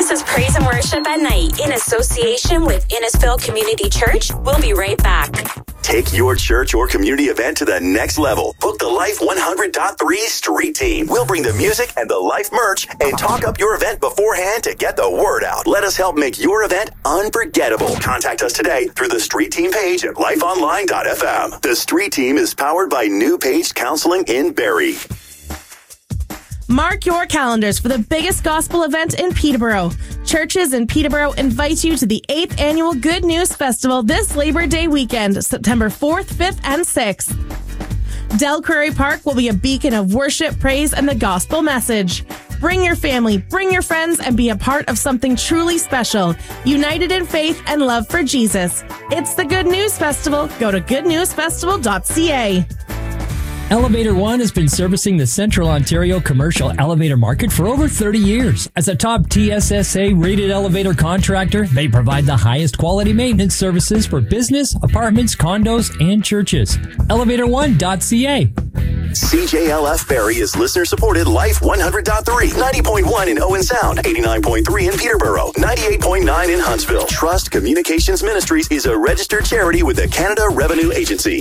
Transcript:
This is Praise and Worship at Night in association with Innisfil Community Church. We'll be right back. Take your church or community event to the next level. Book the Life 100.3 Street Team. We'll bring the music and the Life merch and talk up your event beforehand to get the word out. Let us help make your event unforgettable. Contact us today through the Street Team page at lifeonline.fm. The Street Team is powered by New Page Counseling in Barrie. Mark your calendars for the biggest gospel event in Peterborough. Churches in Peterborough invite you to the 8th Annual Good News Festival this Labor Day weekend, September 4th, 5th, and 6th. Del Curry Park will be a beacon of worship, praise, and the gospel message. Bring your family, bring your friends, and be a part of something truly special, united in faith and love for Jesus. It's the Good News Festival. Go to goodnewsfestival.ca. Elevator One has been servicing the Central Ontario commercial elevator market for over 30 years. As a top TSSA-rated elevator contractor, they provide the highest quality maintenance services for business, apartments, condos, and churches. ElevatorOne.ca. CJLF Barrie is listener-supported Life 100.3, 90.1 in Owen Sound, 89.3 in Peterborough, 98.9 in Huntsville. Trust Communications Ministries is a registered charity with the Canada Revenue Agency.